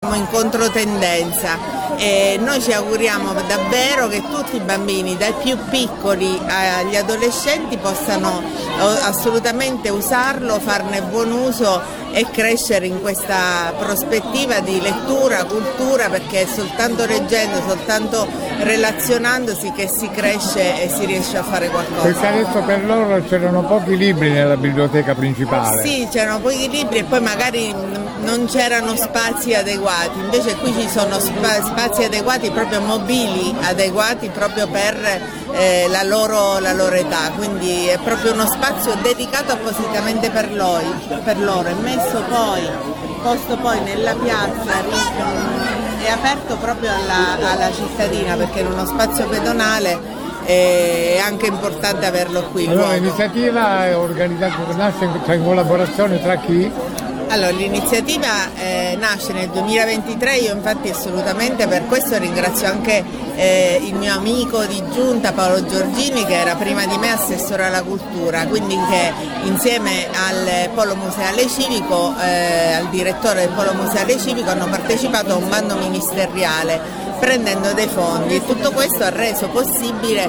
in controtendenza e noi ci auguriamo davvero che tutti i bambini, dai più piccoli agli adolescenti, possano assolutamente usarlo, farne buon uso e crescere in questa prospettiva di lettura, cultura, perché è soltanto leggendo, soltanto relazionandosi che si cresce e si riesce a fare qualcosa. Perché adesso per loro c'erano pochi libri nella biblioteca principale. Sì, c'erano pochi libri e poi magari non c'erano spazi adeguati, invece qui ci sono spazi adeguati, proprio mobili adeguati proprio per la loro età, quindi è proprio uno spazio dedicato appositamente per loro, è messo posto poi nella piazza, è aperto proprio alla cittadina, perché in uno spazio pedonale è anche importante averlo qui. Allora l'iniziativa è organizzata, nasce in collaborazione tra chi? Allora, l'iniziativa nasce nel 2023, io infatti assolutamente per questo ringrazio anche il mio amico di giunta Paolo Giorgini, che era prima di me assessore alla cultura, quindi che insieme al Polo Museale Civico, al direttore del Polo Museale Civico, hanno partecipato a un bando ministeriale prendendo dei fondi, e tutto questo ha reso possibile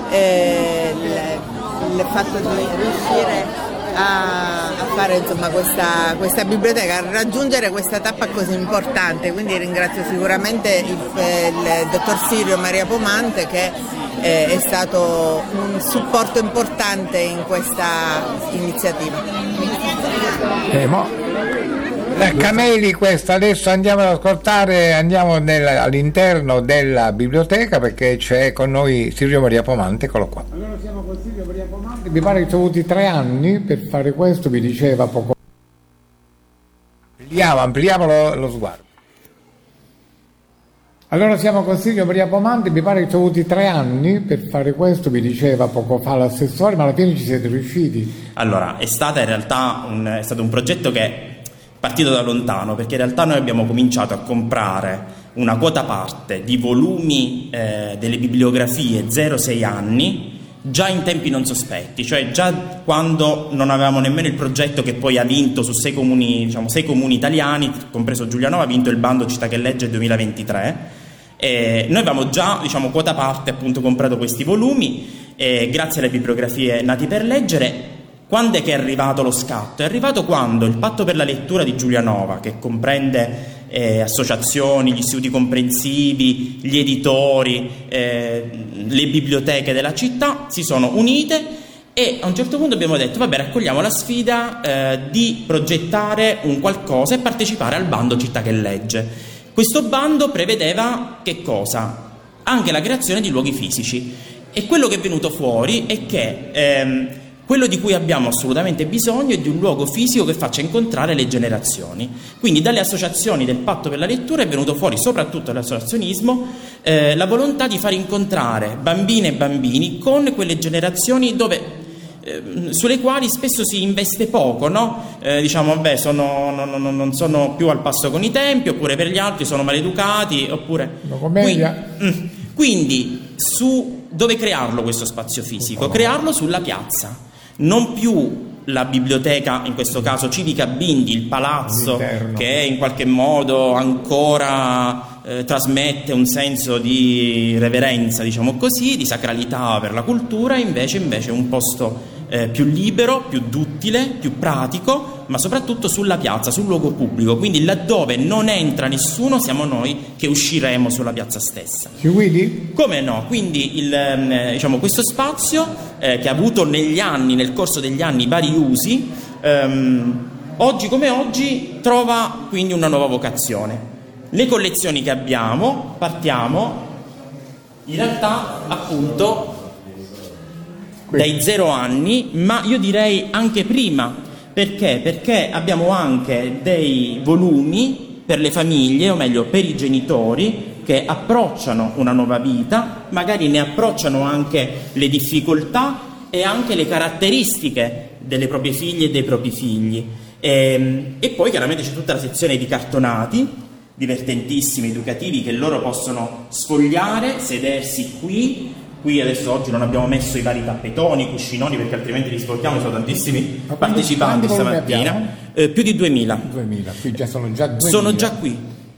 il fatto di riuscire a fare insomma questa biblioteca, a raggiungere questa tappa così importante. Quindi ringrazio sicuramente il dottor Sirio Maria Pomante, che è stato un supporto importante in questa iniziativa. Cameli, questa adesso andiamo ad ascoltare, all'interno della biblioteca, perché c'è con noi Sirio Maria Pomante, eccolo qua. Allora siamo con Sirio Maria Pomante, mi pare che ci ho avuti 3 anni per fare questo, mi diceva poco. Ampliamo lo sguardo. Allora siamo con Sirio Maria Pomante, mi pare che ci ho avuti 3 anni per fare questo, mi diceva poco fa l'assessore, ma alla fine ci siete riusciti? Allora, è stato un progetto che è partito da lontano, perché in realtà noi abbiamo cominciato a comprare una quota parte di volumi delle bibliografie 0-6 anni già in tempi non sospetti, cioè già quando non avevamo nemmeno il progetto che poi ha vinto su 6 comuni, 6 comuni italiani, compreso Giulianova, ha vinto il bando Città che Legge 2023. Noi avevamo già quota parte appunto comprato questi volumi grazie alle bibliografie Nati per Leggere. Quando è che è arrivato lo scatto? È arrivato quando il Patto per la lettura di Giulianova, che comprende associazioni, gli istituti comprensivi, gli editori, le biblioteche della città, si sono unite e a un certo punto abbiamo detto vabbè, raccogliamo la sfida di progettare un qualcosa e partecipare al bando Città che Legge. Questo bando prevedeva che cosa? Anche la creazione di luoghi fisici, e quello che è venuto fuori è che quello di cui abbiamo assolutamente bisogno è di un luogo fisico che faccia incontrare le generazioni. Quindi dalle associazioni del Patto per la lettura è venuto fuori, soprattutto dall'associazionismo, la volontà di far incontrare bambine e bambini con quelle generazioni sulle quali spesso si investe poco, no? Vabbè, non sono più al passo con i tempi, oppure per gli altri sono maleducati, oppure... Quindi dove crearlo questo spazio fisico? Crearlo sulla piazza. Non più la biblioteca, in questo caso Civica Bindi, il palazzo che in qualche modo ancora trasmette un senso di reverenza, diciamo così, di sacralità per la cultura, invece un posto più libero, più duttile, più pratico, ma soprattutto sulla piazza, sul luogo pubblico. Quindi laddove non entra nessuno siamo noi che usciremo sulla piazza stessa. Ci guidi? Come no? Quindi questo spazio che ha avuto nel corso degli anni vari usi, oggi come oggi trova quindi una nuova vocazione. Le collezioni che abbiamo, partiamo in realtà appunto dai 0 anni, ma io direi anche prima. Perché? Perché abbiamo anche dei volumi per le famiglie, o meglio per i genitori, che approcciano una nuova vita, magari ne approcciano anche le difficoltà e anche le caratteristiche delle proprie figlie e dei propri figli. E poi chiaramente c'è tutta la sezione di cartonati, divertentissimi, educativi, che loro possono sfogliare, sedersi qui adesso oggi non abbiamo messo i vari tappetoni, cuscinoni, perché altrimenti li sporchiamo, sono tantissimi partecipanti stamattina, più di 2000. Qui già sono già 2000. Sono già qui.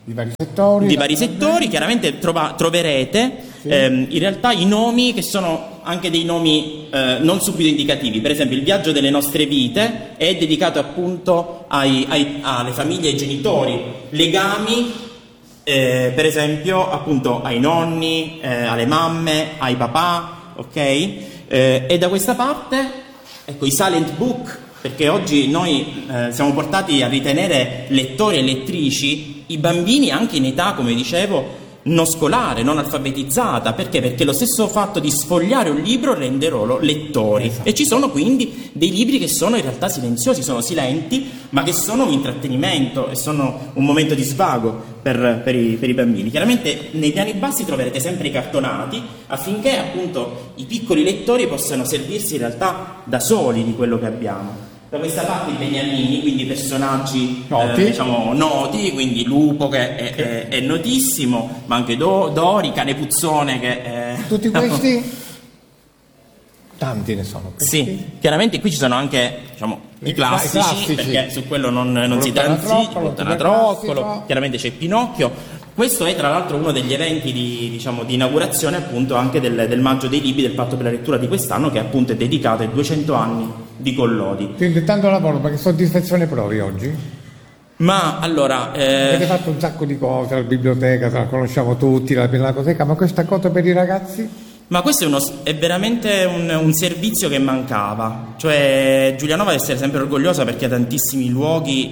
di vari settori. Chiaramente troverete in realtà i nomi che sono anche dei nomi non subito indicativi. Per esempio il viaggio delle nostre vite è dedicato appunto alle famiglie e ai genitori, legami per esempio appunto ai nonni, alle mamme, ai papà, ok? E da questa parte ecco i silent book, perché oggi noi siamo portati a ritenere lettori e lettrici i bambini anche in età, come dicevo, non scolare, non alfabetizzata. Perché? Perché lo stesso fatto di sfogliare un libro rende loro lettori. Esatto. E ci sono quindi dei libri che sono in realtà silenziosi, sono silenti, ma che sono un intrattenimento e sono un momento di svago per i bambini. Chiaramente nei piani bassi troverete sempre i cartonati, affinché appunto i piccoli lettori possano servirsi in realtà da soli di quello che abbiamo. Da questa parte i beniamini, quindi personaggi noti, quindi Lupo che è notissimo, ma anche Dori, Cane Puzzone che è... Tutti questi? Tanti ne sono. Questi. Sì, chiaramente qui ci sono anche i classici, perché su quello non si transita, Plottanatroccolo, chiaramente c'è Pinocchio. Questo è tra l'altro uno degli eventi di inaugurazione appunto anche del Maggio dei Libri, del Patto per la Lettura di quest'anno, che appunto è dedicato ai 200 anni di Collodi. Quindi tanto lavoro, ma che soddisfazione provi oggi? Ma allora... Avete fatto un sacco di cose, la biblioteca, la conosciamo tutti, la Pinacoteca, ma questa cosa per i ragazzi? Ma questo è veramente un servizio che mancava. Cioè Giulianova deve essere sempre orgogliosa perché ha tantissimi luoghi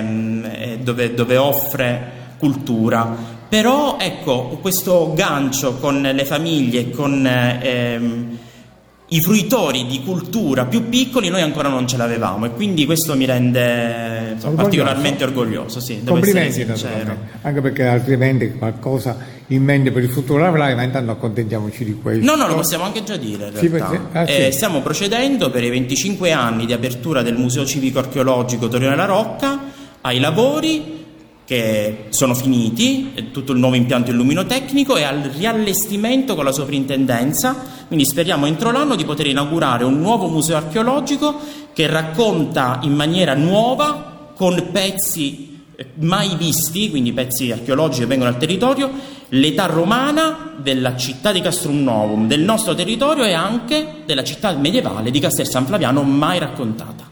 dove offre cultura, però ecco questo gancio con le famiglie, con i fruitori di cultura più piccoli noi ancora non ce l'avevamo, e quindi questo mi rende particolarmente orgoglioso. Sì, complimenti, anche perché altrimenti qualcosa in mente per il futuro avrai, ma intanto accontentiamoci di questo. No, lo possiamo anche già dire in realtà. Sì. Stiamo procedendo per i 25 anni di apertura del Museo Civico Archeologico Torino La Rocca ai lavori che sono finiti, tutto il nuovo impianto illuminotecnico, e al riallestimento con la soprintendenza. Quindi speriamo entro l'anno di poter inaugurare un nuovo museo archeologico che racconta in maniera nuova, con pezzi mai visti, quindi pezzi archeologici che vengono al territorio, l'età romana della città di Castrum Novum, del nostro territorio, e anche della città medievale di Castel San Flaviano, mai raccontata.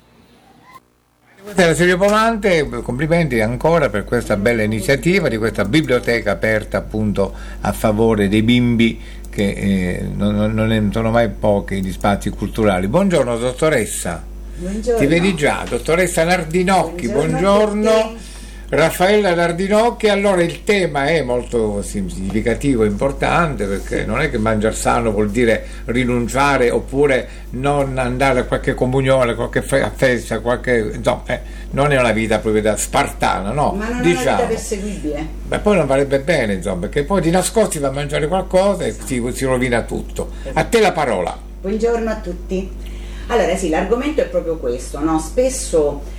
Era Silvio Pomante, complimenti ancora per questa bella iniziativa di questa biblioteca aperta appunto a favore dei bimbi, che non sono mai pochi gli spazi culturali. Buongiorno dottoressa. Buongiorno. Ti vedi già, dottoressa Nardinocchi, buongiorno. Raffaella Nardinocchi. Allora il tema è molto significativo, importante, perché non è che mangiare sano vuol dire rinunciare oppure non andare a qualche comunione, qualche festa, non è una vita proprio da spartana, no? Ma non è una vita perseguibile. Beh, poi non farebbe bene, insomma, perché poi di nascosti va a mangiare qualcosa e si rovina tutto. A te la parola. Buongiorno a tutti. Allora sì, l'argomento è proprio questo, no? Spesso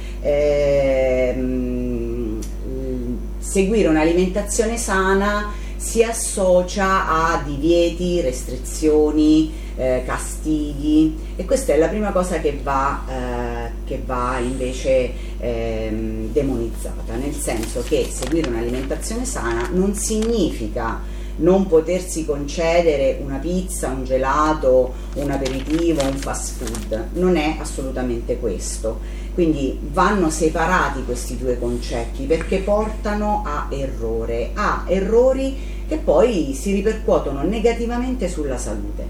seguire un'alimentazione sana si associa a divieti, restrizioni, castighi, e questa è la prima cosa che va invece demonizzata, nel senso che seguire un'alimentazione sana non significa non potersi concedere una pizza, un gelato, un aperitivo, un fast food. Non è assolutamente questo. Quindi vanno separati questi due concetti, perché portano a errori che poi si ripercuotono negativamente sulla salute.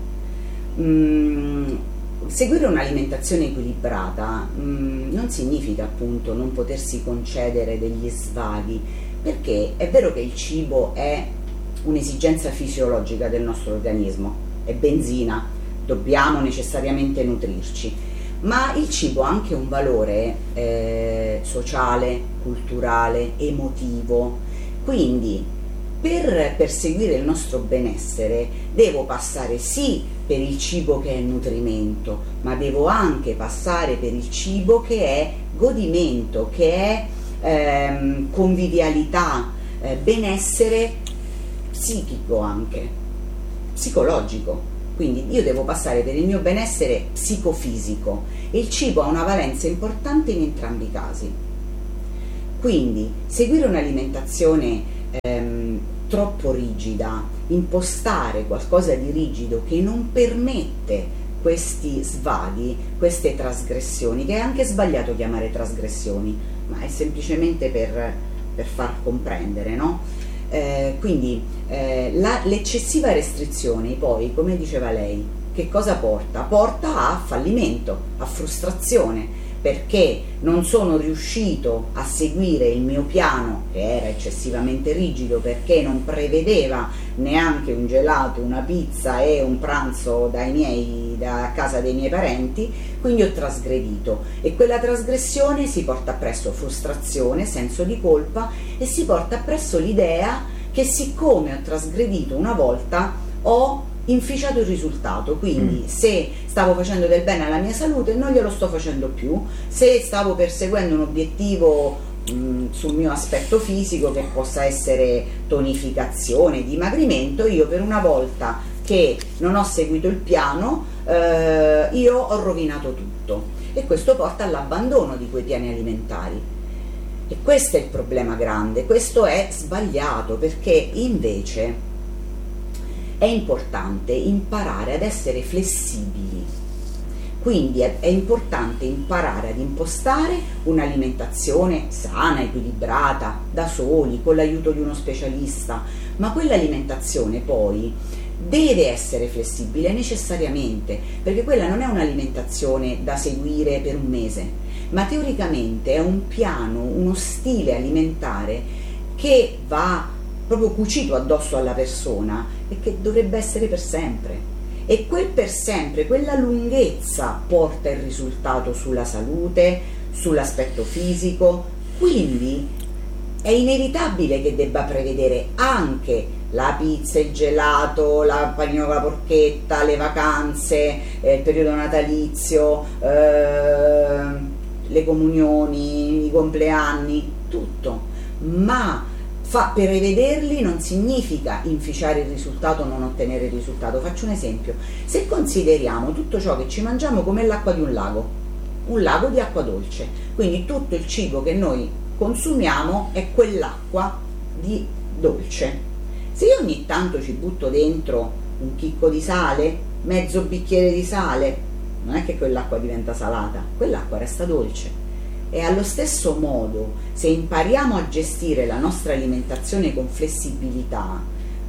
Seguire un'alimentazione equilibrata non significa appunto non potersi concedere degli svaghi, perché è vero che il cibo è un'esigenza fisiologica del nostro organismo, è benzina, dobbiamo necessariamente nutrirci, ma il cibo ha anche un valore sociale, culturale, emotivo. Quindi per perseguire il nostro benessere devo passare sì per il cibo che è nutrimento, ma devo anche passare per il cibo che è godimento, che è convivialità, benessere psichico, anche psicologico. Quindi io devo passare per il mio benessere psicofisico, e il cibo ha una valenza importante in entrambi i casi. Quindi seguire un'alimentazione troppo rigida, impostare qualcosa di rigido che non permette questi svaghi, queste trasgressioni, che è anche sbagliato chiamare trasgressioni, ma è semplicemente per far comprendere, no? Quindi l'eccessiva restrizione poi, come diceva lei, che cosa porta? Porta a fallimento, a frustrazione, perché non sono riuscito a seguire il mio piano, che era eccessivamente rigido, perché non prevedeva neanche un gelato, una pizza e un pranzo da casa dei miei parenti, quindi ho trasgredito, e quella trasgressione si porta appresso frustrazione, senso di colpa, e si porta appresso l'idea che siccome ho trasgredito una volta ho inficiato il risultato, quindi se stavo facendo del bene alla mia salute non glielo sto facendo più, se stavo perseguendo un obiettivo sul mio aspetto fisico, che possa essere tonificazione, dimagrimento, io per una volta che non ho seguito il piano io ho rovinato tutto, e questo porta all'abbandono di quei piani alimentari. E questo è il problema grande, questo è sbagliato, perché invece è importante imparare ad essere flessibili, quindi è importante imparare ad impostare un'alimentazione sana, equilibrata, da soli, con l'aiuto di uno specialista, ma quell'alimentazione poi deve essere flessibile necessariamente, perché quella non è un'alimentazione da seguire per un mese, ma teoricamente è un piano, uno stile alimentare che va proprio cucito addosso alla persona e che dovrebbe essere per sempre, e quel per sempre, quella lunghezza porta il risultato sulla salute, sull'aspetto fisico, quindi è inevitabile che debba prevedere anche la pizza, il gelato, la panino con la porchetta, le vacanze, il periodo natalizio, le comunioni, i compleanni, tutto, ma prevederli non significa inficiare il risultato o non ottenere il risultato. Faccio un esempio: se consideriamo tutto ciò che ci mangiamo come l'acqua di un lago di acqua dolce, quindi tutto il cibo che noi consumiamo è quell'acqua di dolce. Se io ogni tanto ci butto dentro un chicco di sale, mezzo bicchiere di sale, non è che quell'acqua diventa salata, quell'acqua resta dolce. E allo stesso modo, se impariamo a gestire la nostra alimentazione con flessibilità,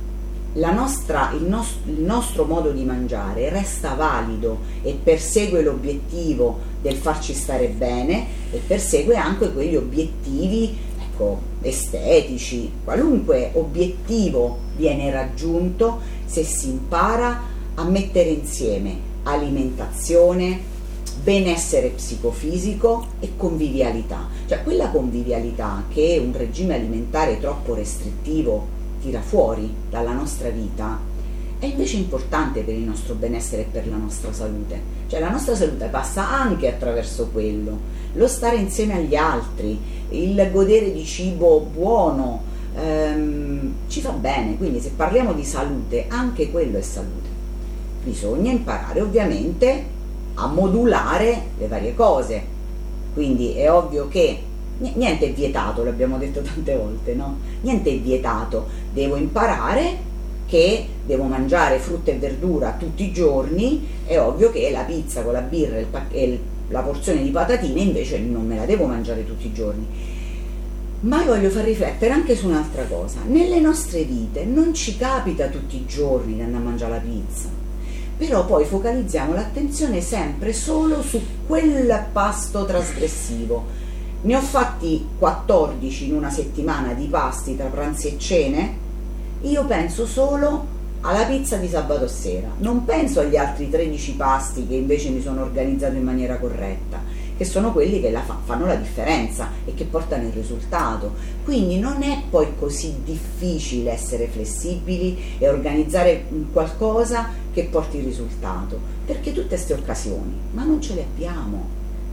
il nostro modo di mangiare resta valido e persegue l'obiettivo del farci stare bene, e persegue anche quegli obiettivi, estetici. Qualunque obiettivo viene raggiunto se si impara a mettere insieme alimentazione, benessere psicofisico e convivialità, cioè quella convivialità che un regime alimentare troppo restrittivo tira fuori dalla nostra vita è invece importante per il nostro benessere e per la nostra salute. Cioè la nostra salute passa anche attraverso quello, lo stare insieme agli altri, il godere di cibo buono, ci fa bene. Quindi se parliamo di salute, anche quello è salute. Bisogna imparare ovviamente a modulare le varie cose, quindi è ovvio che niente è vietato, l'abbiamo detto tante volte, no? Niente è vietato, devo imparare che devo mangiare frutta e verdura tutti i giorni. È ovvio che la pizza con la birra e la porzione di patatine invece non me la devo mangiare tutti i giorni. Ma voglio far riflettere anche su un'altra cosa: nelle nostre vite non ci capita tutti i giorni di andare a mangiare la pizza, però poi focalizziamo l'attenzione sempre solo su quel pasto trasgressivo. Ne ho fatti 14 in una settimana di pasti tra pranzi e cene, io penso solo alla pizza di sabato sera, non penso agli altri 13 pasti che invece mi sono organizzato in maniera corretta, che sono quelli che fanno la differenza e che portano il risultato. Quindi non è poi così difficile essere flessibili e organizzare qualcosa che porti il risultato, perché tutte queste occasioni, ma non ce le abbiamo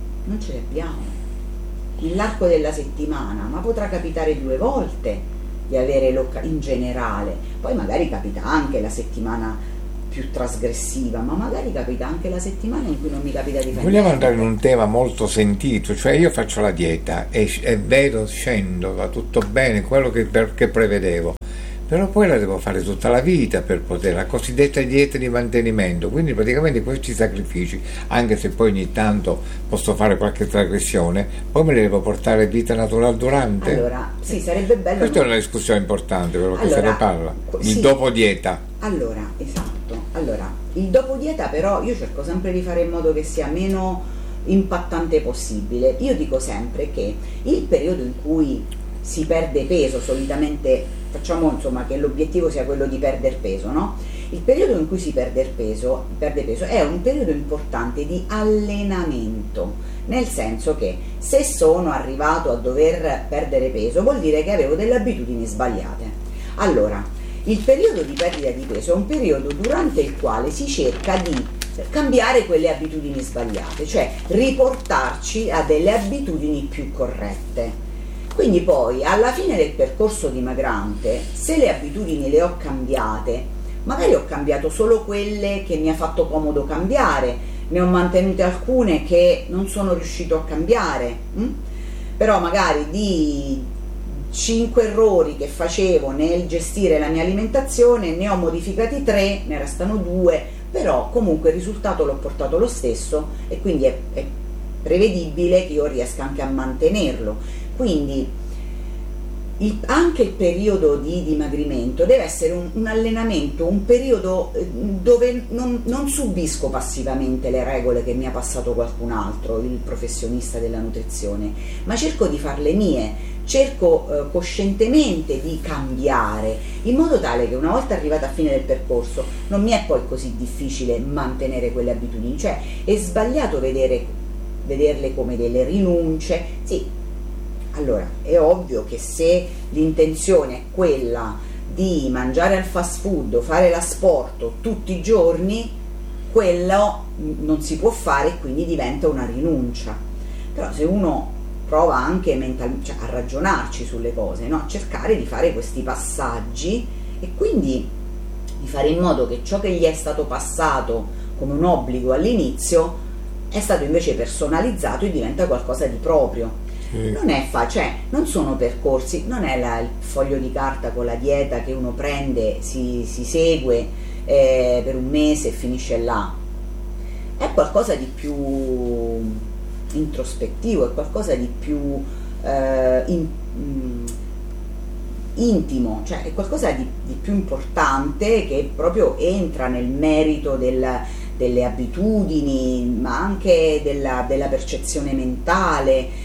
nell'arco della settimana, ma potrà capitare 2 volte di avere in generale, poi magari capita anche la settimana più trasgressiva, ma magari capita anche la settimana in cui non mi capita di fare. Vogliamo andare in un tema molto sentito, cioè io faccio la dieta e vedo, scendo, va tutto bene, quello che prevedevo, però poi la devo fare tutta la vita per poter, la cosiddetta dieta di mantenimento, quindi praticamente questi sacrifici, anche se poi ogni tanto posso fare qualche trasgressione, poi me le devo portare vita naturale durante? Allora, sì, sarebbe bello. Questa è una discussione importante, quello che se ne parla, il sì. dopo dieta. Allora, esatto, allora, il dopo dieta però io cerco sempre di fare in modo che sia meno impattante possibile. Io dico sempre che il periodo in cui si perde peso, solitamente facciamo insomma che l'obiettivo sia quello di perdere peso, no? Il periodo in cui si perde peso è un periodo importante di allenamento, nel senso che se sono arrivato a dover perdere peso vuol dire che avevo delle abitudini sbagliate. Allora, il periodo di perdita di peso è un periodo durante il quale si cerca di cambiare quelle abitudini sbagliate, cioè riportarci a delle abitudini più corrette. Quindi poi alla fine del percorso dimagrante, se le abitudini le ho cambiate, magari ho cambiato solo quelle che mi ha fatto comodo cambiare, ne ho mantenute alcune che non sono riuscito a cambiare, però magari di 5 errori che facevo nel gestire la mia alimentazione ne ho modificati 3, ne restano 2, però comunque il risultato l'ho portato lo stesso e quindi è prevedibile che io riesca anche a mantenerlo. Quindi anche il periodo di dimagrimento deve essere un allenamento, un periodo dove non subisco passivamente le regole che mi ha passato qualcun altro, il professionista della nutrizione, ma cerco di farle mie, cerco coscientemente di cambiare, in modo tale che una volta arrivata a fine del percorso non mi è poi così difficile mantenere quelle abitudini. Cioè è sbagliato vederle come delle rinunce, sì. Allora, è ovvio che se l'intenzione è quella di mangiare al fast food o fare l'asporto tutti i giorni, quello non si può fare e quindi diventa una rinuncia. Però se uno prova anche mentalmente, cioè a ragionarci sulle cose, no? A cercare di fare questi passaggi e quindi di fare in modo che ciò che gli è stato passato come un obbligo all'inizio è stato invece personalizzato e diventa qualcosa di proprio. Non è cioè non sono percorsi, non è il foglio di carta con la dieta che uno prende, si segue per un mese e finisce là. È qualcosa di più introspettivo, è qualcosa di più intimo, cioè è qualcosa di più importante che proprio entra nel merito delle abitudini, ma anche della percezione mentale.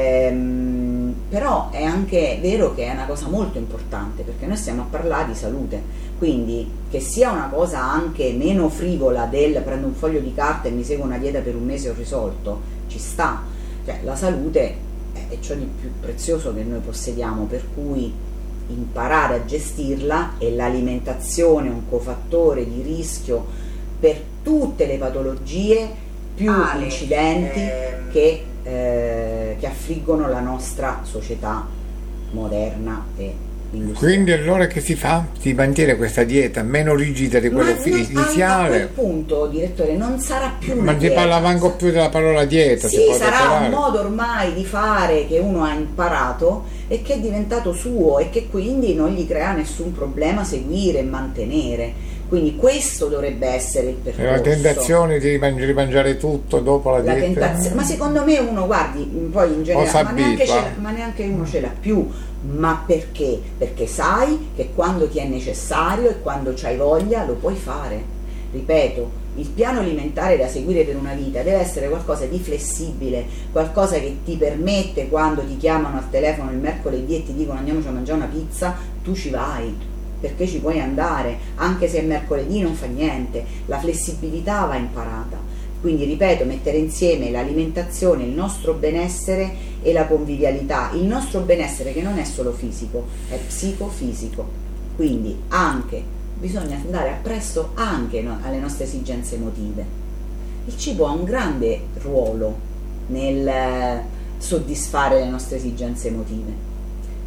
Però è anche vero che è una cosa molto importante, perché noi stiamo a parlare di salute, quindi che sia una cosa anche meno frivola del prendo un foglio di carta e mi seguo una dieta per un mese e ho risolto, ci sta, cioè la salute è ciò di più prezioso che noi possediamo, per cui imparare a gestirla, e l'alimentazione è un cofattore di rischio per tutte le patologie più incidenti che affliggono la nostra società moderna e industriale. Quindi allora che si fa? Si mantiene questa dieta meno rigida di quella iniziale? A quel punto, direttore, non sarà più una dieta. Non si parla manco più della parola dieta. Sì, sarà un modo ormai di fare che uno ha imparato e che è diventato suo e che quindi non gli crea nessun problema seguire e mantenere. Quindi questo dovrebbe essere il percorso. La tentazione di rimangiare tutto dopo la dieta. Ma secondo me uno, guardi, poi in generale, ma neanche uno ce l'ha più. Ma perché? Perché sai che quando ti è necessario e quando c'hai voglia lo puoi fare. Ripeto, il piano alimentare da seguire per una vita deve essere qualcosa di flessibile, qualcosa che ti permette, quando ti chiamano al telefono il mercoledì e ti dicono andiamoci a mangiare una pizza, tu ci vai, perché ci puoi andare, anche se è mercoledì non fa niente, la flessibilità va imparata. Quindi ripeto, mettere insieme l'alimentazione, il nostro benessere e la convivialità, il nostro benessere che non è solo fisico, è psicofisico, quindi anche bisogna andare appresso anche alle nostre esigenze emotive. Il cibo ha un grande ruolo nel soddisfare le nostre esigenze emotive.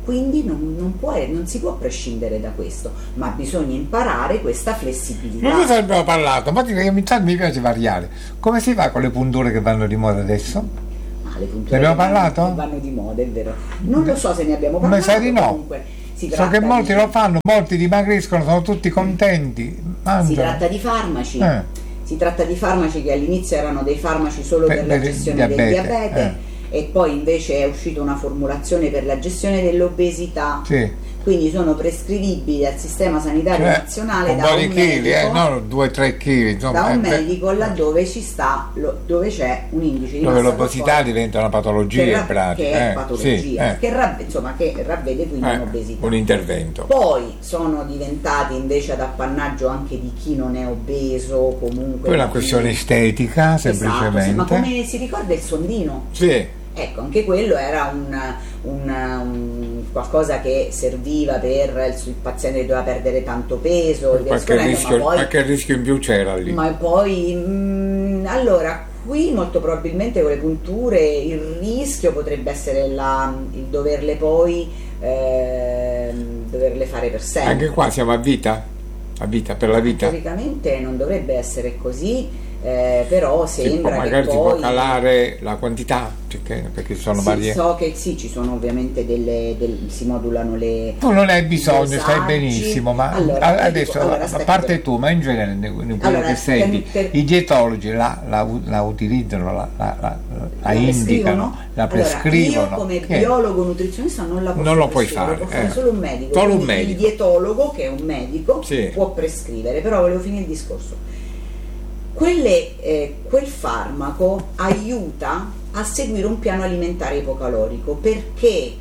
quindi non si può prescindere da questo, ma bisogna imparare questa flessibilità. Non ne abbiamo parlato, ma mi piace variare. Come si fa con le punture che vanno di moda adesso? Le punture ne abbiamo parlato? Vanno di moda, è vero. Non lo so se ne abbiamo parlato. Ma sai di no. Comunque, so che molti lo fanno, molti dimagriscono, sono tutti contenti. Mangiano. Si tratta di farmaci. Si tratta di farmaci che all'inizio erano dei farmaci solo per la gestione del diabete. E poi invece è uscita una formulazione per la gestione dell'obesità, quindi sono prescrivibili dal sistema sanitario nazionale da un medico, non 2-3 kg, da un medico laddove dove c'è un indice di massa l'obesità diventa una patologia in pratica, che è patologia, che ravvede quindi un'obesità. Un intervento. Poi sono diventati invece ad appannaggio anche di chi non è obeso, comunque. Poi è una questione estetica, semplicemente. Esatto, ma come si ricorda il sondino? Sì. Ecco, anche quello era un qualcosa che serviva per il paziente che doveva perdere tanto peso, qualche rischio in più c'era lì. Ma poi allora qui molto probabilmente con le punture il rischio potrebbe essere il doverle poi doverle fare per sempre. Anche qua siamo a vita per la vita. Teoricamente non dovrebbe essere così. Però sembra magari che si poi può calare la quantità, perché ci sono varie. So che ci sono ovviamente si modulano le. Tu non hai bisogno, stai benissimo, ma adesso a parte tu, ma in genere quello che senti, i dietologi la utilizzano, la indicano, la prescrivono. Io come biologo nutrizionista non la posso non lo puoi fare, lo può fare solo un medico. Solo un medico. Il dietologo, che è un medico, può prescrivere, però volevo finire il discorso. Quel farmaco aiuta a seguire un piano alimentare ipocalorico perché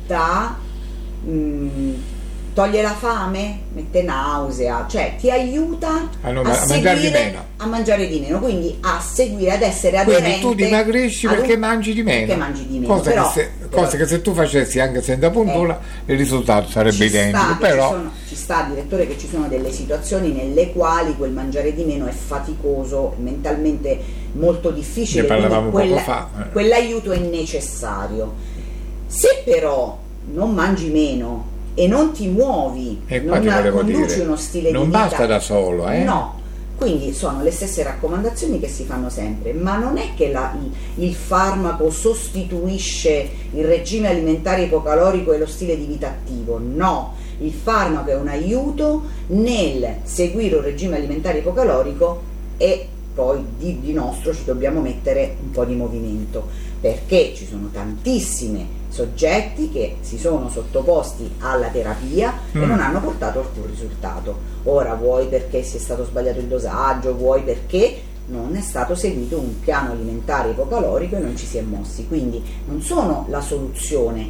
toglie la fame, mette nausea, cioè ti aiuta a mangiare di meno, quindi a seguire, ad essere aderente. Quindi tu dimagrisci perché mangi di meno. Cosa che se tu facessi anche senza puntura il risultato sarebbe identico. Ci sta, direttore, che ci sono delle situazioni nelle quali quel mangiare di meno è faticoso, mentalmente molto difficile, quell'aiuto è necessario. Se però non mangi meno e non ti muovi, non conduci uno stile di vita, non basta da solo, no. Quindi sono le stesse raccomandazioni che si fanno sempre, ma non è che il farmaco sostituisce il regime alimentare ipocalorico e lo stile di vita attivo, no, il farmaco è un aiuto nel seguire un regime alimentare ipocalorico e poi di nostro ci dobbiamo mettere un po' di movimento, perché ci sono tantissimi soggetti che si sono sottoposti alla terapia e non hanno portato alcun risultato. Ora vuoi perché si è stato sbagliato il dosaggio, vuoi perché non è stato seguito un piano alimentare ipocalorico e non ci si è mossi, quindi non sono la soluzione.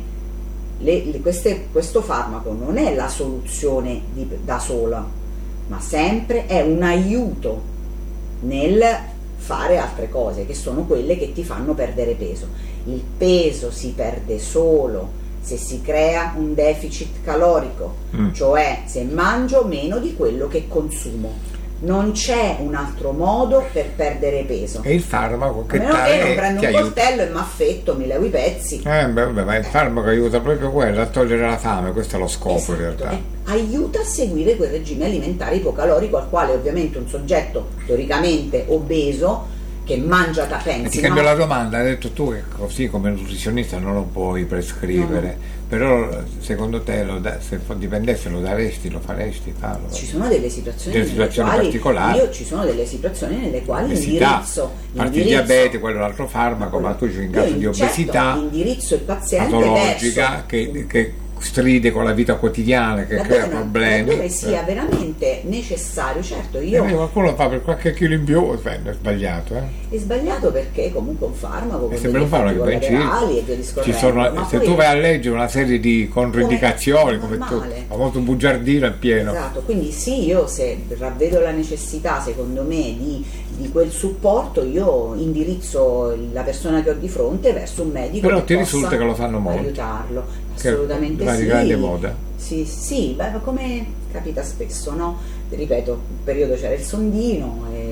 Questo farmaco non è la soluzione da sola, ma sempre è un aiuto nel fare altre cose, che sono quelle che ti fanno perdere peso. Il peso si perde solo se si crea un deficit calorico, cioè se mangio meno di quello che consumo. Non c'è un altro modo per perdere peso. E il farmaco che non prendo un coltello e mi affetto, mi levo i pezzi. Ma il farmaco aiuta proprio quello, a togliere la fame, questo è lo scopo, in realtà. Aiuta a seguire quel regime alimentare ipocalorico al quale ovviamente un soggetto teoricamente obeso che mangia pensi. Ti cambio la domanda, hai detto tu che così come nutrizionista non lo puoi prescrivere, però secondo te se dipendesse lo daresti, lo faresti, farlo? Ci sono delle situazioni particolari. Ci sono delle situazioni nelle quali indirizzo il diabete, quello è un altro farmaco, ma tu in caso di obesità indirizzo il paziente patologica che stride con la vita quotidiana, che crea problemi, dove sia veramente necessario. Certo, qualcuno lo fa per qualche chilo in più, è sbagliato, è sbagliato, perché comunque un farmaco con degli effetti collaterali e via discorrendo. Se tu vai a leggere una serie di controindicazioni, come tu, il famoso bugiardino è pieno. Esatto, quindi io se ravvedo la necessità, secondo me, di quel supporto, io indirizzo la persona che ho di fronte verso un medico. Però ti risulta che lo fanno molto, aiutarlo. Assolutamente sì. Di grande moda. Sì, come capita spesso, no? Ripeto, un periodo c'era il sondino e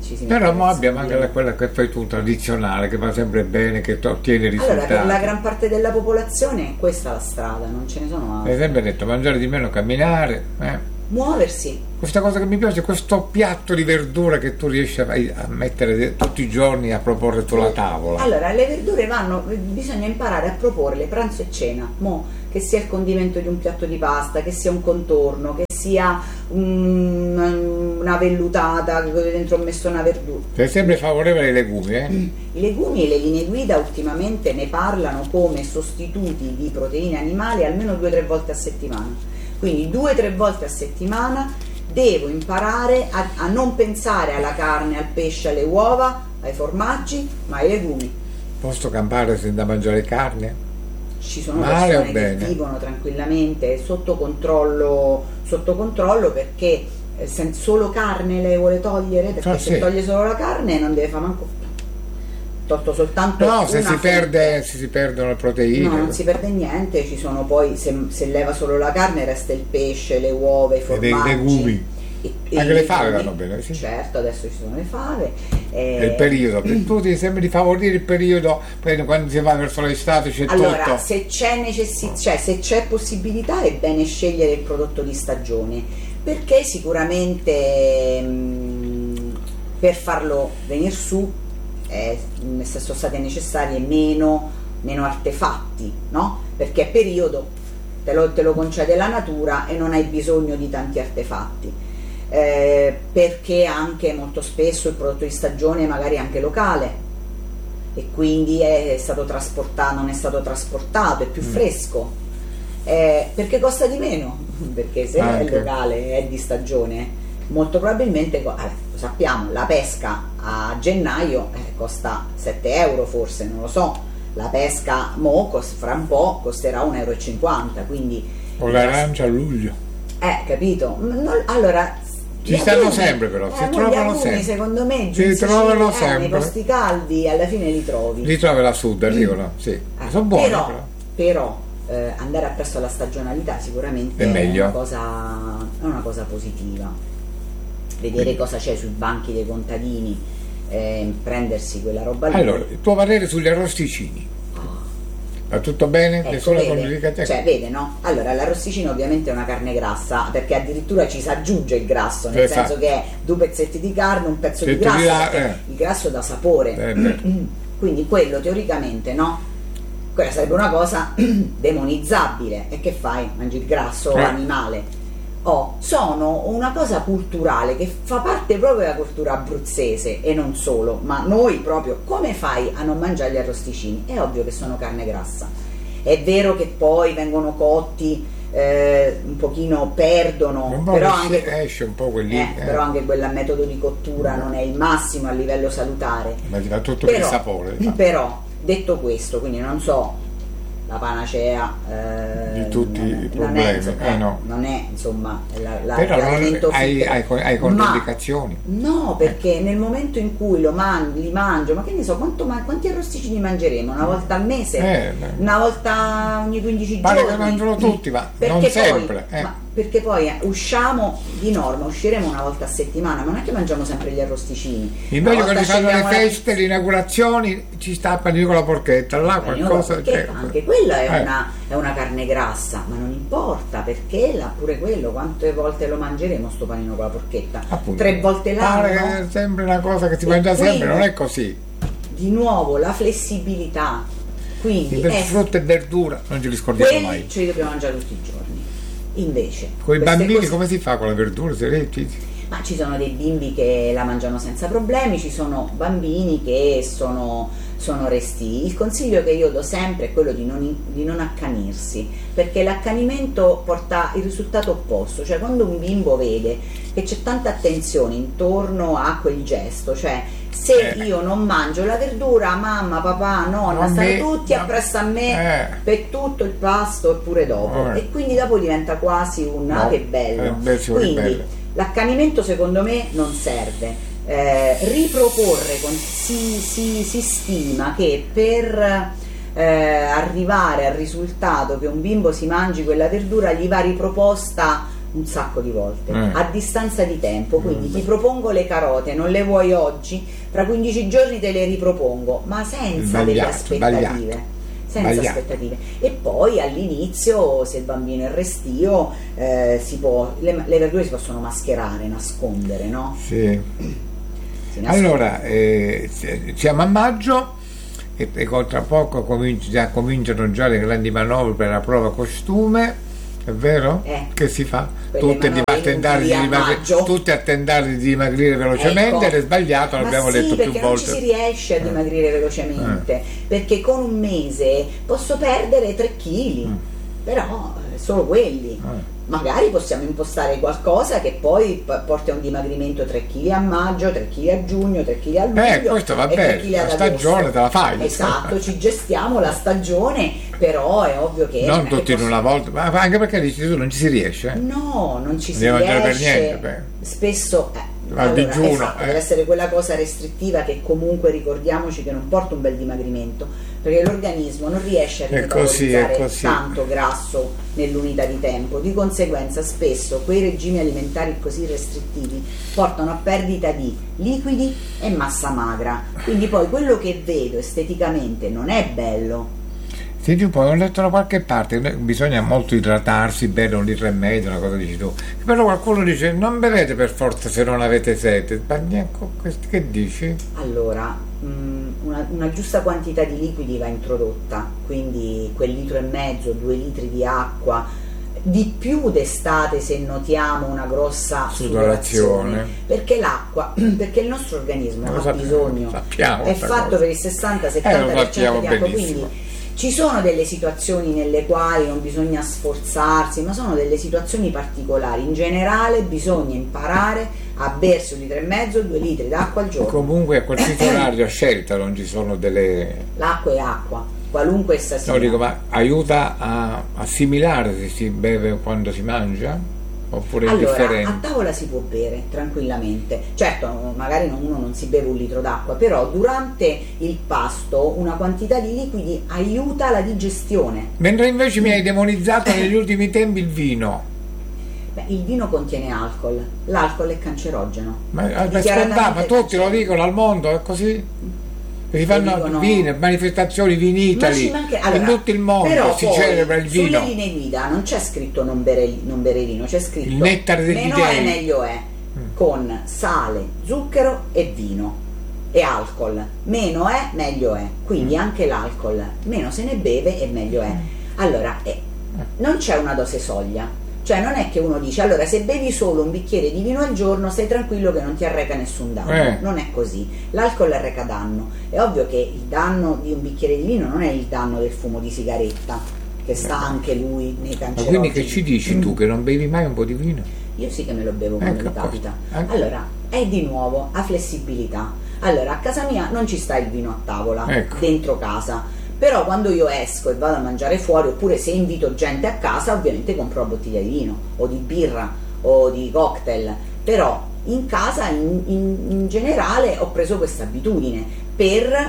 ci si Però mette abbiamo anche quella che fai tu, tradizionale, che va sempre bene, che ottiene risultati. Allora, per la gran parte della popolazione questa è la strada, non ce ne sono altre. Hai sempre detto mangiare di meno, camminare, Muoversi. Questa cosa che mi piace, questo piatto di verdura che tu riesci a mettere tutti i giorni, a proporre sulla tavola. Allora, le verdure bisogna imparare a proporle pranzo e cena, che sia il condimento di un piatto di pasta, che sia un contorno, che sia una vellutata dove dentro ho messo una verdura. Sei sempre favorevole ai legumi, I legumi e le linee guida ultimamente ne parlano come sostituti di proteine animali almeno 2-3 volte a settimana. Quindi 2-3 volte a settimana devo imparare a non pensare alla carne, al pesce, alle uova, ai formaggi, ma ai legumi. Posso campare senza mangiare carne? Ci sono Male persone che vivono tranquillamente sotto controllo perché solo carne le vuole togliere, perché se toglie solo la carne non deve fare manco tolto soltanto se si perdono le proteine. No, non si perde niente, ci sono poi se leva solo la carne resta il pesce, le uova, i formaggi e dei legumi. Anche le fave vanno bene, sì. Certo, adesso ci sono le fave. Il periodo, tu ti sembra di favorire il periodo quando si va verso l'estate, c'è allora, tutto. se c'è se c'è possibilità è bene scegliere il prodotto di stagione, perché sicuramente per farlo venire su sono state necessarie meno artefatti, no? Perché è periodo, te lo concede la natura e non hai bisogno di tanti artefatti, perché anche molto spesso il prodotto di stagione magari è anche locale e quindi è stato trasportato, non è stato trasportato, è più fresco, perché costa di meno, perché se è locale, è di stagione, molto probabilmente lo sappiamo, la pesca a gennaio costa 7 euro forse, non lo so, la pesca fra un po' costerà 1,50 euro, quindi o l'arancia a luglio, capito? Allora ci stanno sempre, però si trovano sempre, secondo me si trovano sempre nei posti caldi, alla fine li trovi là sud, arrivano, sì, sono buoni, però andare appresso alla stagionalità sicuramente è meglio, è una cosa positiva. Vedere cosa c'è sui banchi dei contadini, prendersi quella roba lì. Allora, il tuo parere sugli arrosticini? Va tutto bene? Vede, no? Allora, l'arrosticino ovviamente è una carne grassa, perché addirittura ci si aggiunge il grasso, nel senso che è 2 pezzetti di carne, un pezzo di grasso, perché il grasso dà sapore. Quindi quello teoricamente, no? Quella sarebbe una cosa demonizzabile. E che fai? Mangi il grasso animale? Sono una cosa culturale che fa parte proprio della cultura abruzzese e non solo, ma noi proprio, come fai a non mangiare gli arrosticini? È ovvio che sono carne grassa, è vero che poi vengono cotti, un pochino perdono, però anche, esce un po' però anche quel metodo di cottura non è il massimo a livello salutare, ma ti dà tutto il sapore. Però detto questo, quindi non so la panacea di tutti i problemi, non è insomma però hai controindicazioni, no, perché nel momento in cui li mangio, ma che ne so, quanti arrosticini mangeremo? Una volta al mese, una volta ogni 15 giorni, pare che mangiano tutti, ma non sempre, perché poi usciremo una volta a settimana, ma non è che mangiamo sempre gli arrosticini. Invece quando si fanno le feste, le inaugurazioni, ci stappano con la porchetta, là qualcosa, anche quella è una carne grassa, ma non importa, perché pure quello, quante volte lo mangeremo sto panino con la porchetta? Appunto, 3 volte l'anno? Pare è sempre una cosa che si mangia sempre, non è così. Di nuovo la flessibilità, quindi frutta e verdura non ce li scordiamo mai, ce li dobbiamo mangiare tutti i giorni. Invece con i bambini come si fa con le verdure? Ma ci sono dei bimbi che la mangiano senza problemi, ci sono bambini che sono restii. Il consiglio che io do sempre è quello di non accanirsi, perché l'accanimento porta il risultato opposto, cioè quando un bimbo vede che c'è tanta attenzione intorno a quel gesto, cioè se io non mangio la verdura, mamma, papà, nonna, stanno tutti appresso a me per tutto il pasto e pure dopo, e quindi dopo diventa quasi che bello. Quindi l'accanimento secondo me non serve. Riproporre, si stima che per arrivare al risultato che un bimbo si mangi quella verdura gli va riproposta un sacco di volte, a distanza di tempo, quindi ti propongo le carote, non le vuoi oggi, fra 15 giorni te le ripropongo, ma senza delle aspettative. Senza aspettative. E poi all'inizio, se il bambino è restio, le verdure si possono mascherare, nascondere, no? Sì. Allora, siamo a maggio e tra poco cominciano già le grandi manovre per la prova costume, è vero? Che si fa? Tutte a tentare di dimagrire velocemente, ed è sbagliato, l'abbiamo detto più volte. Non ci si riesce a dimagrire velocemente, perché con un mese posso perdere 3 kg, però solo quelli. Magari possiamo impostare qualcosa che poi porti a un dimagrimento 3 kg a maggio, 3 kg a giugno, 3 kg a luglio. Questo va bene, la stagione te la fai. Esatto, ci gestiamo la stagione, però è ovvio che... Non tutti in una volta, ma anche perché dici tu non ci si riesce. No, non ci si riesce. Per niente, spesso... digiuno, esatto, deve essere quella cosa restrittiva che comunque ricordiamoci che non porta un bel dimagrimento, perché l'organismo non riesce a metabolizzare tanto grasso nell'unità di tempo, di conseguenza spesso quei regimi alimentari così restrittivi portano a perdita di liquidi e massa magra, quindi poi quello che vedo esteticamente non è bello. Senti un po', ho letto da qualche parte che bisogna molto idratarsi, bere 1,5 litri, una cosa dici tu, però qualcuno dice non bevete per forza se non avete sete, che dici? Allora, una giusta quantità di liquidi va introdotta, quindi quel 1,5 litri, 2 litri di acqua, di più d'estate se notiamo una grossa sudorazione, perché l'acqua, perché il nostro organismo ha bisogno, è fatto per il 60-70% di acqua, quindi ci sono delle situazioni nelle quali non bisogna sforzarsi, ma sono delle situazioni particolari. In generale bisogna imparare a bersi 1,5 litri, 2 litri d'acqua al giorno. Comunque a qualsiasi orario a scelta, non ci sono delle... L'acqua è acqua, qualunque essa sia. No, dico, ma aiuta a assimilare se si beve quando si mangia? Oppure allora, a tavola si può bere tranquillamente, certo magari uno non si beve 1 litro d'acqua, però durante il pasto una quantità di liquidi aiuta la digestione. Mentre invece mi hai demonizzato negli ultimi tempi il vino. Il vino contiene alcol, l'alcol è cancerogeno. Ma tutti lo dicono al mondo, è così? Si fanno vini, manifestazioni Vini Italy, in tutto il mondo si celebra il vino. Sulle linee guida non c'è scritto non bere vino, c'è scritto il nettare degli meno dei. È meglio è, con sale, zucchero e vino e alcol, meno è meglio è, quindi anche l'alcol meno se ne beve e meglio è. Allora non c'è una dose soglia, cioè non è che uno dice allora se bevi solo un bicchiere di vino al giorno stai tranquillo che non ti arreca nessun danno, non è così, l'alcol arreca danno, è ovvio che il danno di un bicchiere di vino non è il danno del fumo di sigaretta, che sta anche lui nei cancerogeni. Ma quindi che ci dici tu, che non bevi mai un po' di vino? Io sì che me lo bevo quando mi capita. Allora, è di nuovo a flessibilità. Allora, a casa mia non ci sta il vino a tavola, dentro casa, però quando io esco e vado a mangiare fuori, oppure se invito gente a casa, ovviamente compro una bottiglia di vino o di birra o di cocktail, però in casa in generale ho preso questa abitudine per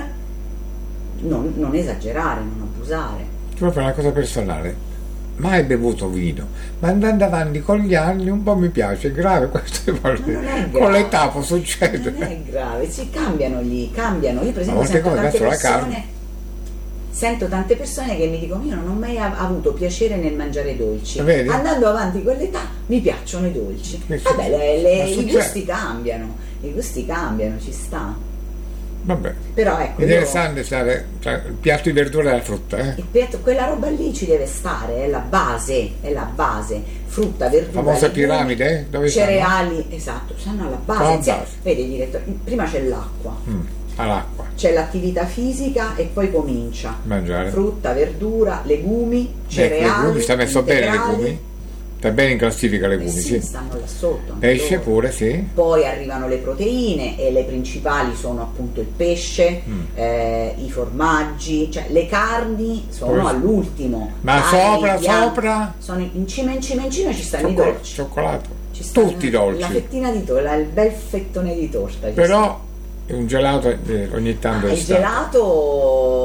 non esagerare, non abusare. Proprio una cosa personale, mai bevuto vino, ma andando avanti con gli anni un po' mi piace, è grave queste volte, con l'età può succedere. Non è grave, cambiano. Io per esempio sento tante persone che mi dicono io non ho mai avuto piacere nel mangiare dolci. Vedi? Andando avanti con l'età mi piacciono i dolci. Vabbè, i gusti cambiano, ci sta. Vabbè. Però ecco, interessante stare il piatto di verdura e la frutta. Quella roba lì ci deve stare, è la base. Frutta, verdura, famosa piramide, dove cereali, esatto, stanno alla base. Vedi direttore, prima c'è l'acqua. All'acqua. C'è l'attività fisica e poi comincia mangiare frutta, verdura, legumi, cereali. Legumi, sta messo bene legumi. Sta bene in classifica legumi, sì. Stanno là sotto. Pesce loro. Pure, sì. Poi arrivano le proteine e le principali sono appunto il pesce, i formaggi, cioè le carni sono all'ultimo. Ma sopra? Sono in cima ci stanno i dolci. Cioccolato. Tutti i dolci. La fettina di torta, il bel fettone di torta. Però un gelato ogni tanto il gelato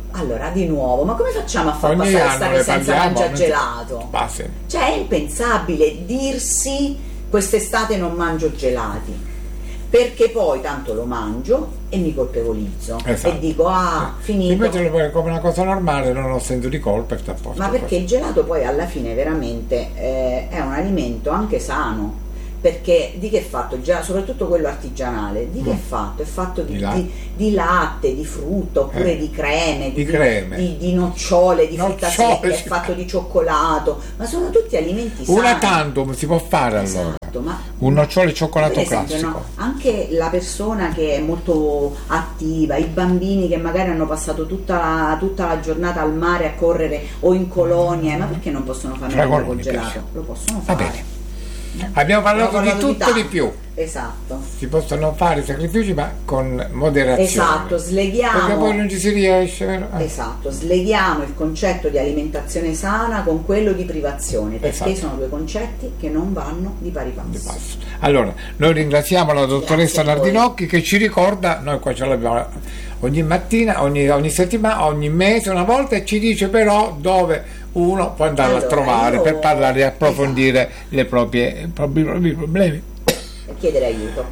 Allora, di nuovo, ma come facciamo a far Ogni passare anno l'estate senza mangiare gelato? Sì. Cioè è impensabile dirsi quest'estate non mangio gelati, perché poi tanto lo mangio e mi colpevolizzo, esatto. E dico finito. Invece lo puoi come una cosa normale, non ho senso di colpa e sta a posto. Ma perché il gelato poi alla fine veramente è un alimento anche sano, perché di che è fatto? Soprattutto quello artigianale, di che è fatto? È fatto di latte, di frutta, oppure di creme, di nocciole, di frutta secca, è fatto di cioccolato, ma sono tutti alimenti sani. Una tantum si può fare, esatto, allora. Ma un nocciole cioccolato per esempio, classico. no? Anche la persona che è molto attiva, i bambini che magari hanno passato tutta la giornata al mare a correre o in colonia, ma perché non possono fare merenda col gelato? Lo possono fare. Va bene. Abbiamo parlato di tutto e di più. Esatto. Si possono fare sacrifici, ma con moderazione. Esatto, sleghiamo. Perché poi non ci si riesce, vero? Esatto, sleghiamo il concetto di alimentazione sana con quello di privazione, perché sono due concetti che non vanno di pari passo. Allora, noi ringraziamo la dottoressa Nardinocchi che ci ricorda, noi qua ce l'abbiamo ogni mattina, ogni settimana, ogni mese, una volta, e ci dice però dove uno può andare a trovare per parlare e approfondire i propri problemi e chiedere aiuto.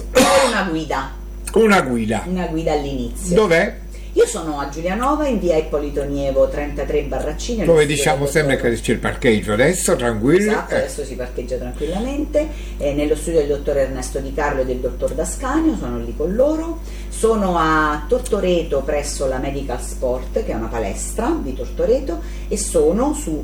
Una guida all'inizio. Dov'è? Io sono a Giulianova, in via Ippolito Nievo 33 Barraccini, dove diciamo sempre che c'è il parcheggio adesso, tranquilli. Esatto, adesso si parcheggia tranquillamente, nello studio del dottor Ernesto Di Carlo e del dottor D'Ascanio, sono lì con loro. Sono a Tortoreto presso la Medical Sport, che è una palestra di Tortoreto, e sono su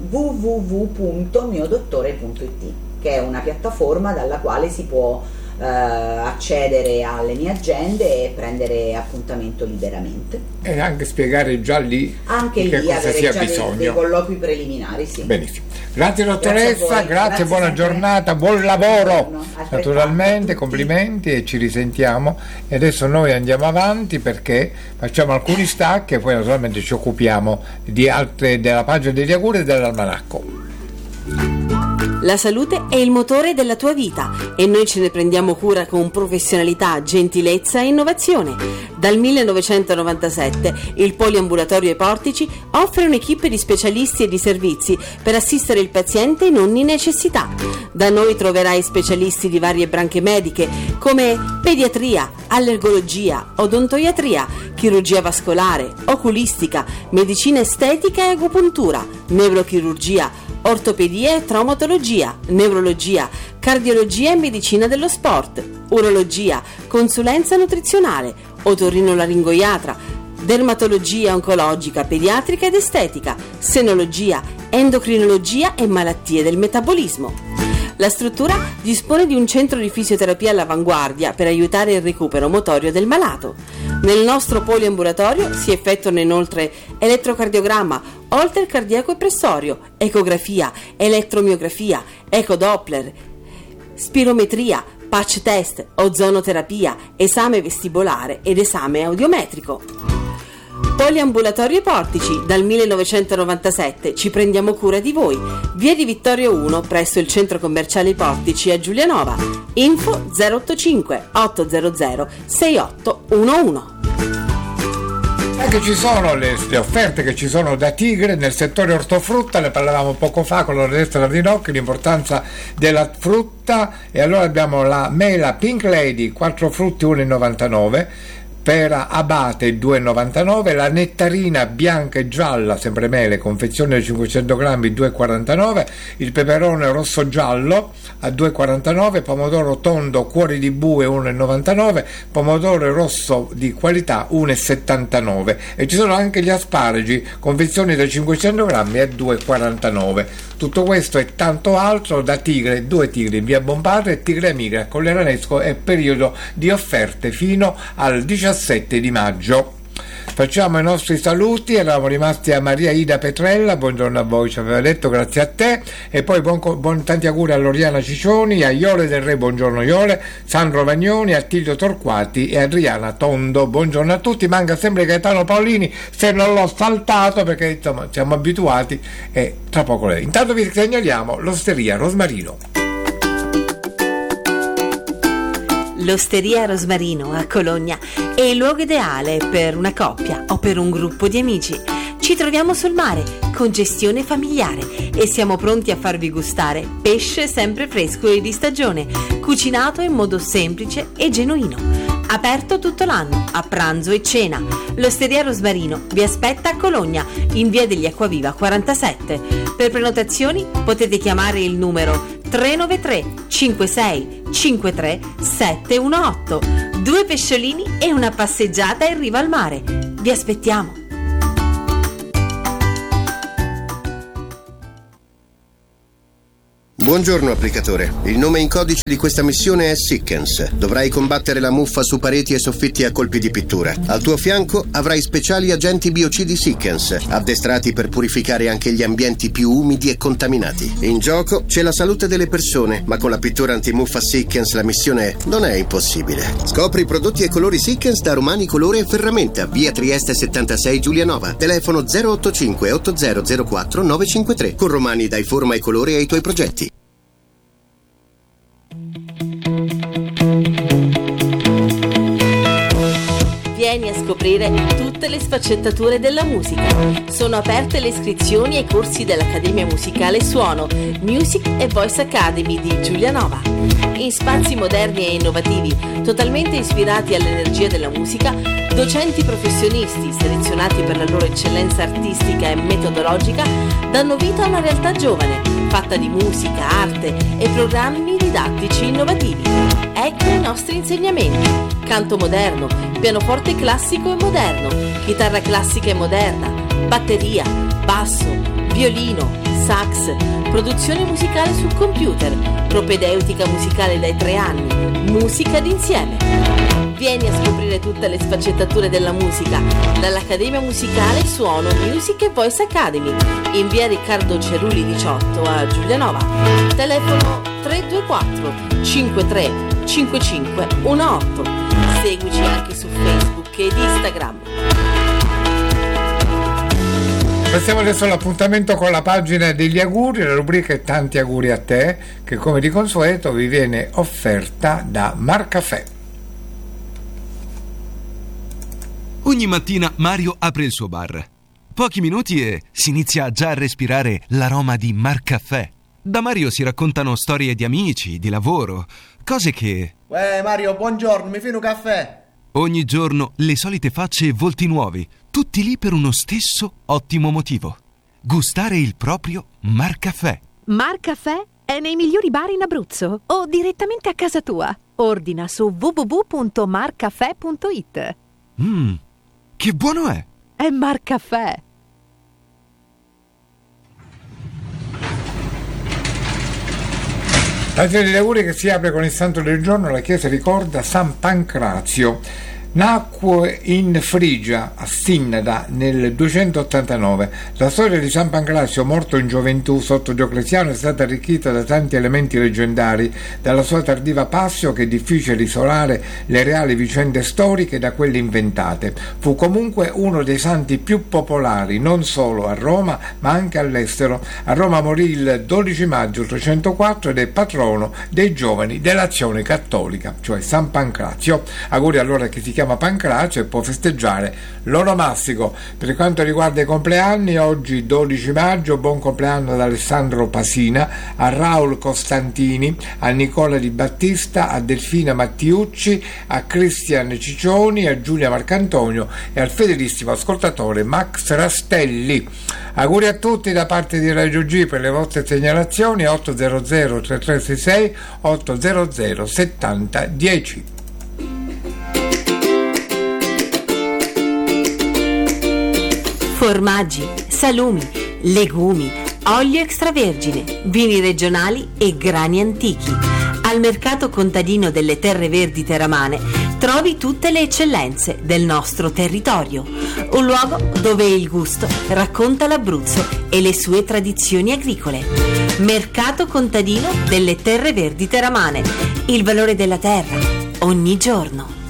www.miodottore.it, che è una piattaforma dalla quale si può accedere alle mie agende e prendere appuntamento liberamente, e anche spiegare già lì anche che lì cosa avere sia già bisogno. dei colloqui preliminari, sì. Benissimo, grazie dottoressa, grazie buona sempre. Giornata, buon lavoro, naturalmente, tutti. Complimenti, e ci risentiamo. E adesso noi andiamo avanti perché facciamo alcuni stacchi e poi naturalmente ci occupiamo di altre, della pagina degli auguri e dell'almanacco. La salute è il motore della tua vita e noi ce ne prendiamo cura con professionalità, gentilezza e innovazione. Dal 1997 il Poliambulatorio ai Portici offre un'equipe di specialisti e di servizi per assistere il paziente in ogni necessità. Da noi troverai specialisti di varie branche mediche come pediatria, allergologia, odontoiatria, chirurgia vascolare, oculistica, medicina estetica e agopuntura, neurochirurgia, ortopedia e traumatologia, neurologia, cardiologia e medicina dello sport, urologia, consulenza nutrizionale, otorinolaringoiatra, dermatologia oncologica, pediatrica ed estetica, senologia, endocrinologia e malattie del metabolismo. La struttura dispone di un centro di fisioterapia all'avanguardia per aiutare il recupero motorio del malato. Nel nostro poliambulatorio si effettuano inoltre elettrocardiogramma, holter cardiaco e pressorio, ecografia, elettromiografia, ecodoppler, spirometria, patch test, ozonoterapia, esame vestibolare ed esame audiometrico. Poliambulatorio ai Portici, dal 1997 ci prendiamo cura di voi. Via di Vittorio 1 presso il centro commerciale I Portici a Giulianova. Info 085 800 6811. Anche ci sono le offerte che ci sono da Tigre nel settore ortofrutta, ne parlavamo poco fa con l'Ornesta Nardinocchi, l'importanza della frutta, e allora abbiamo la mela Pink Lady, 4 frutti 1,99, pera abate 2,99, la nettarina bianca e gialla, sempre mele, confezione di 500 grammi 2,49, il peperone rosso giallo a 2,49, pomodoro tondo cuori di bue 1,99, pomodoro rosso di qualità 1,79, e ci sono anche gli asparagi, confezioni da 500 grammi a 2,49. Tutto questo e tanto altro da Tigre, 2 Tigri in via Bombarda e Tigre Emigra con l'Eranesco, è periodo di offerte fino al 17 di maggio. Facciamo i nostri saluti, eravamo rimasti a Maria Ida Petrella, buongiorno a voi, ci aveva detto, grazie a te, e poi tanti auguri a Loriana Ciccioni, a Iole del Re, buongiorno Iole, Sandro Vagnoni, Attilio Torquati e Adriana Tondo, buongiorno a tutti. Manca sempre Gaetano Paolini, se non l'ho saltato perché insomma siamo abituati, e tra poco lei. Intanto vi segnaliamo l'Osteria Rosmarino. l'Osteria Rosmarino a Cologna è il luogo ideale per una coppia o per un gruppo di amici. Ci troviamo sul mare con gestione familiare e siamo pronti a farvi gustare pesce sempre fresco e di stagione, cucinato in modo semplice e genuino. Aperto tutto l'anno, a pranzo e cena. L'Osteria Rosmarino vi aspetta a Cologna, in via degli Acquaviva 47. Per prenotazioni potete chiamare il numero 393 56 53 718. 2 pesciolini e una passeggiata in riva al mare. Vi aspettiamo. Buongiorno applicatore, il nome in codice di questa missione è Sickens. Dovrai combattere la muffa su pareti e soffitti a colpi di pittura. Al tuo fianco avrai speciali agenti biocidi Sickens, addestrati per purificare anche gli ambienti più umidi e contaminati. In gioco c'è la salute delle persone, ma con la pittura antimuffa Sickens la missione non è impossibile. Scopri i prodotti e colori Sickens da Romani Colore e Ferramenta, via Trieste 76 Giulianova. Telefono 085 8004 953. Con Romani dai forma e colore ai tuoi progetti. Vieni a scoprire tutte le sfaccettature della musica. Sono aperte le iscrizioni ai corsi dell'Accademia Musicale Suono, Music e Voice Academy di Giulianova. In spazi moderni e innovativi, totalmente ispirati all'energia della musica, docenti professionisti selezionati per la loro eccellenza artistica e metodologica danno vita a una realtà giovane, fatta di musica, arte e programmi didattici innovativi. Ecco i nostri insegnamenti: canto moderno, pianoforte classico e moderno, chitarra classica e moderna, batteria, basso, violino, sax, produzione musicale sul computer, propedeutica musicale dai 3 anni, musica d'insieme. Vieni a scoprire tutte le sfaccettature della musica dall'Accademia Musicale Suono, Music e Voice Academy, in via Riccardo Cerulli 18 a Giulianova. Telefono 324 53 55 18. Seguici anche su Facebook ed Instagram. Passiamo adesso all'appuntamento con la pagina degli auguri, la rubrica è Tanti auguri a te, che come di consueto vi viene offerta da Marcaffè. Ogni mattina Mario apre il suo bar. Pochi minuti e si inizia già a respirare l'aroma di Marcaffè. Da Mario si raccontano storie di amici, di lavoro, cose che... Mario, buongiorno, mi fai un caffè? Ogni giorno le solite facce e volti nuovi, tutti lì per uno stesso ottimo motivo: gustare il proprio Marcaffè. Marcaffè è nei migliori bar in Abruzzo o direttamente a casa tua. Ordina su www.marcaffè.it. Che buono è! È Marcaffè. Pagina degli auguri che si apre con il santo del giorno. La chiesa ricorda San Pancrazio. Nacque in Frigia, a Sinnada, nel 289. La storia di San Pancrazio, morto in gioventù sotto Diocleziano, è stata arricchita da tanti elementi leggendari, dalla sua tardiva passio che è difficile isolare le reali vicende storiche da quelle inventate. Fu comunque uno dei santi più popolari, non solo a Roma, ma anche all'estero. A Roma morì il 12 maggio 304 ed è patrono dei giovani dell'Azione Cattolica, cioè San Pancrazio. Auguri allora che si chiama Pancrazio e può festeggiare l'onomastico. Per quanto riguarda i compleanni, oggi 12 maggio buon compleanno ad Alessandro Pasina, a Raul Costantini, a Nicola Di Battista, a Delfina Mattiucci, a Cristian Ciccioni, a Giulia Marcantonio e al fedelissimo ascoltatore Max Rastelli. Auguri a tutti da parte di Radio G. Per le vostre segnalazioni 800 3366 800 70 10. Formaggi, salumi, legumi, olio extravergine, vini regionali e grani antichi. Al mercato contadino delle Terre Verdi Teramane trovi tutte le eccellenze del nostro territorio. Un luogo dove il gusto racconta l'Abruzzo e le sue tradizioni agricole. Mercato contadino delle Terre Verdi Teramane. Il valore della terra ogni giorno.